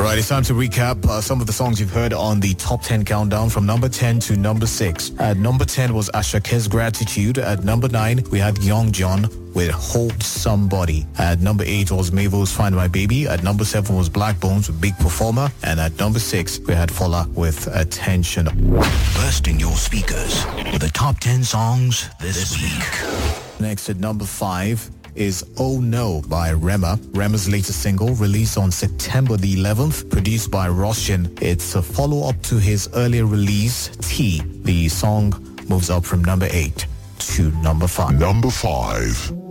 Alright, it's time to recap some of the songs you've heard on the Top 10 Countdown from number 10 to number 6. At number 10 was Ashake's Gratitude. At number 9, we had Young John with Hold Somebody. At number 8 was Mabel's Find My Baby. At number 7 was Black Bones with Big Performer. And at number 6, we had Fola with Attention. Bursting your speakers with the top 10 songs this week. Next at number 5 is Oh No by Rema. Rema's latest single, released on September the 11th, produced by Roshan. It's a follow-up to his earlier release, T. The song moves up from number 8 to number 5. Number 5.